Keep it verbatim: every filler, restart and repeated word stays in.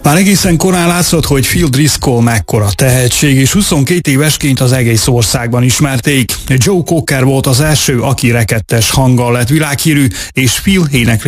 Már egészen korán látszott, hogy Phil Driscoll mekkora tehetség, és huszonkét évesként az egész országban ismerték. Joe Cocker volt az első, aki rekettes hanggal lett világhírű, és Phil éneklésében